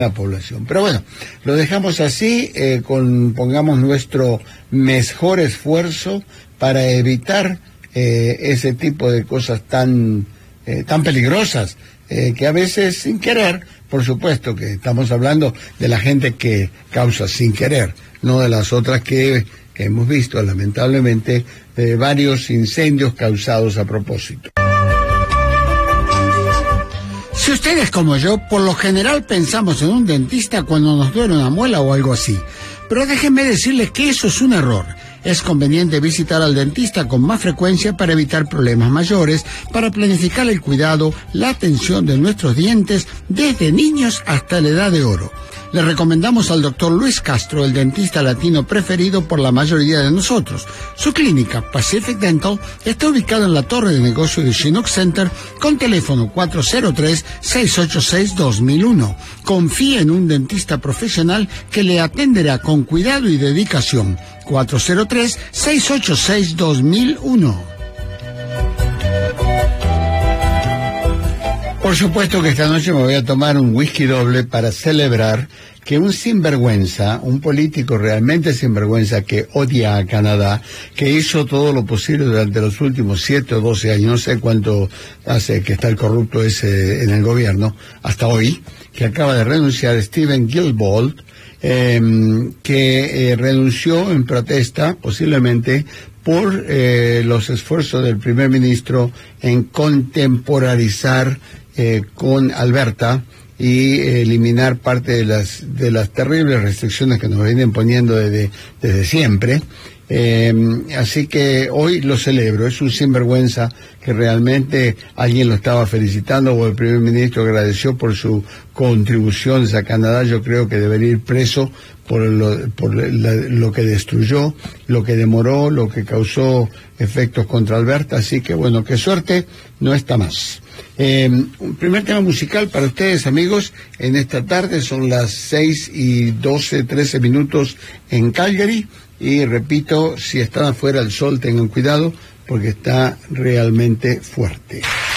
la población. Pero bueno, lo dejamos así, pongamos nuestro mejor esfuerzo para evitar ese tipo de cosas tan peligrosas, que a veces sin querer, por supuesto que estamos hablando de la gente que causa sin querer, no de las otras que hemos visto lamentablemente, de varios incendios causados a propósito. Si ustedes como yo, por lo general pensamos en un dentista cuando nos duele una muela o algo así. Pero déjenme decirles que eso es un error. Es conveniente visitar al dentista con más frecuencia para evitar problemas mayores, para planificar el cuidado, la atención de nuestros dientes desde niños hasta la edad de oro. Le recomendamos al doctor Luis Castro, el dentista latino preferido por la mayoría de nosotros. Su clínica, Pacific Dental, está ubicada en la torre de negocio de Chinook Center con teléfono 403-686-2001. Confíe en un dentista profesional que le atenderá con cuidado y dedicación. 403-686-2001. Por supuesto que esta noche me voy a tomar un whisky doble para celebrar que un sinvergüenza, un político realmente sinvergüenza que odia a Canadá, que hizo todo lo posible durante los últimos 7 o 12 años, no sé cuánto hace que está el corrupto ese en el gobierno, hasta hoy, que acaba de renunciar, Steven Guilbeault, que renunció en protesta, posiblemente, por los esfuerzos del primer ministro en contemporarizar con Alberta y eliminar parte de las terribles restricciones que nos vienen poniendo desde siempre. Así que hoy lo celebro. Es un sinvergüenza que realmente alguien lo estaba felicitando, o el primer ministro agradeció por su contribuciones a Canadá. Yo creo que debería ir preso por lo que destruyó, lo que demoró, lo que causó efectos contra Alberta. Así que bueno, qué suerte, no está más. Un primer tema musical para ustedes, amigos, en esta tarde. Son las 6:13 minutos en Calgary. Y repito, si están afuera el sol, tengan cuidado porque está realmente fuerte.